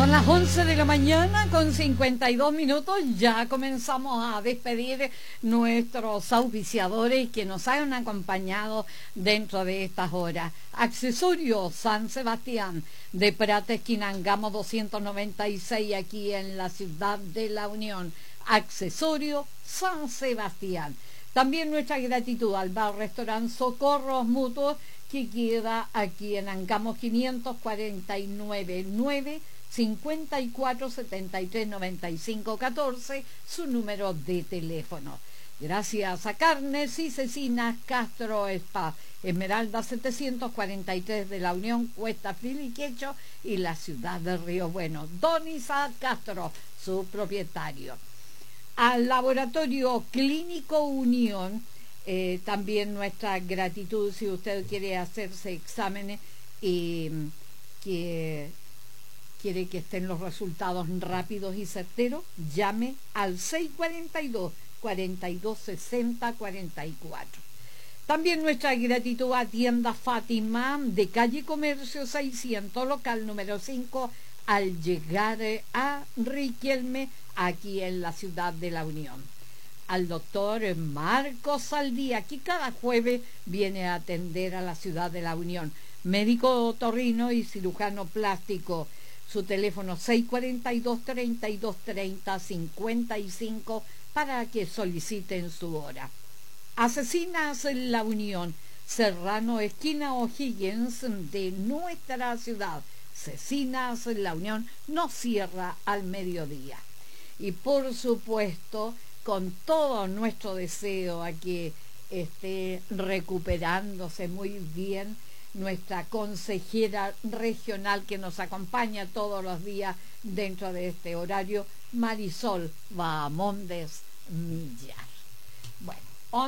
Son las 11 de la mañana con 52 minutos. Ya comenzamos a despedir nuestros auspiciadores que nos han acompañado dentro de estas horas. Accesorios San Sebastián de Prata, esquina Angamos 296, aquí en la ciudad de La Unión. Accesorios San Sebastián. También nuestra gratitud al bar-restaurante Socorros Mutuos, que queda aquí en Angamos 549 9 54 73 95 14, su número de teléfono. Gracias a Carnes y Cecinas Castro Spa, Esmeralda 743 de La Unión, Cuesta Filiquecho y la ciudad de Río Bueno. Don Isaac Castro, su propietario. Al Laboratorio Clínico Unión, también nuestra gratitud si usted quiere hacerse exámenes y que quiere que estén los resultados rápidos y certeros, llame al 642 42 60 44. También nuestra gratitud a Tienda Fátima de calle Comercio 600, local número 5, al llegar a Riquelme, aquí en la ciudad de La Unión. Al doctor Marcos Saldía, que cada jueves viene a atender a la ciudad de La Unión, médico otorrino y cirujano plástico. Su teléfono 642 32 30 55 para que soliciten su hora. Asesinas en La Unión, Serrano, esquina O'Higgins de nuestra ciudad. Asesinas en La Unión no cierra al mediodía. Y por supuesto, con todo nuestro deseo a que esté recuperándose muy bien nuestra consejera regional que nos acompaña todos los días dentro de este horario, Marisol Bahamondes Millar. Bueno,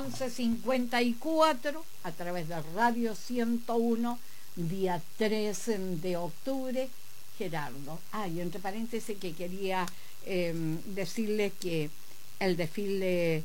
11:54 a través de Radio 101, día 3 de octubre. Gerardo, y entre paréntesis que quería decirles que el desfile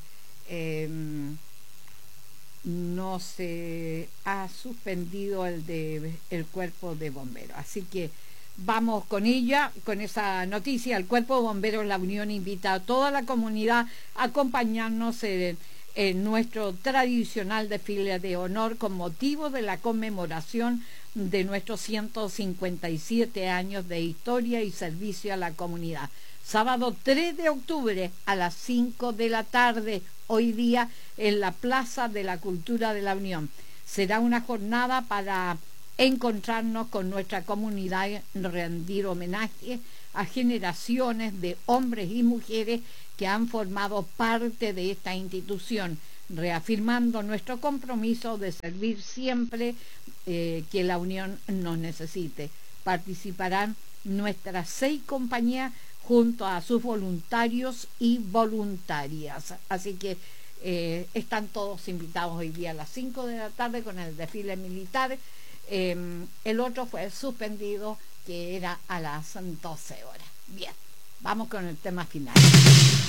no se ha suspendido el cuerpo de bomberos, así que vamos con ella, con esa noticia. El cuerpo de bomberos La Unión invita a toda la comunidad a acompañarnos en nuestro tradicional desfile de honor con motivo de la conmemoración de nuestros 157 años de historia y servicio a la comunidad. Sábado 3 de octubre a las 5 de la tarde, hoy día en la Plaza de la Cultura de La Unión. Será una jornada para encontrarnos con nuestra comunidad y rendir homenaje a generaciones de hombres y mujeres que han formado parte de esta institución, reafirmando nuestro compromiso de servir siempre que La Unión nos necesite. Participarán nuestras 6 compañías junto a sus voluntarios y voluntarias. Así que están todos invitados hoy día a las 5 de la tarde con el desfile militar. El otro fue suspendido, que era a las 12 horas. Bien, vamos con el tema final.